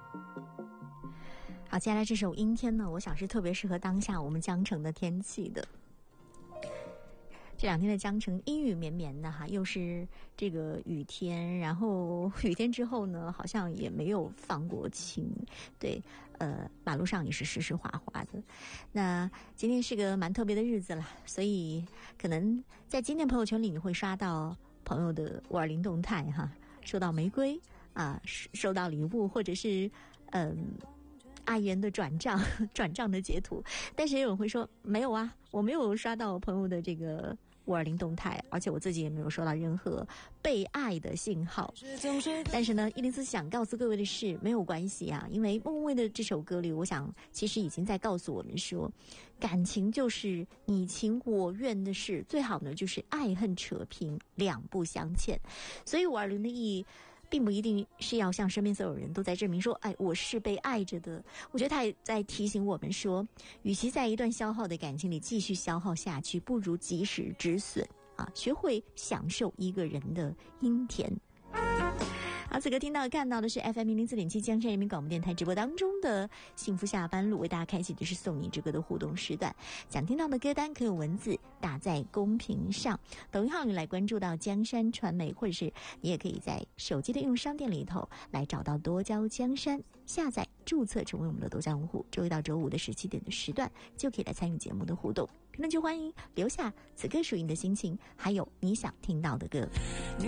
好，接下来这首阴天呢，我想是特别适合当下我们江城的天气的。这两天的江城阴雨绵绵的哈，又是这个雨天，然后雨天之后呢，好像也没有放过晴，对，马路上也是湿湿滑滑的。那今天是个蛮特别的日子了，所以可能在今天朋友圈里你会刷到朋友的520动态哈，收到玫瑰啊，收到礼物，或者是阿元的转账的截图，但是也有人会说没有啊，我没有刷到我朋友的这个520动态，而且我自己也没有收到任何被爱的信号。但是呢，104想告诉各位的是，没有关系啊，因为莫文蔚的这首歌里，我想其实已经在告诉我们说，感情就是你情我愿的事，最好呢就是爱恨扯平，两不相欠。所以520的意义并不一定是要向身边所有人都在证明说，哎，我是被爱着的。我觉得他也在提醒我们说，与其在一段消耗的感情里继续消耗下去，不如及时止损啊，学会享受一个人的阴甜。好，此刻听到看到的是 FM 104.7江山人民广播电台直播当中的幸福下班路，为大家开启的是送你这个的互动时段。想听到的歌单可以用文字打在公屏上，抖音号里来关注到江山传媒，或者是你也可以在手机的应用商店里头来找到多交江山，下载注册成为我们的多交用户，周一到周五的17点的时段就可以来参与节目的互动。评论区欢迎留下此刻属于你的心情，还有你想听到的歌。 你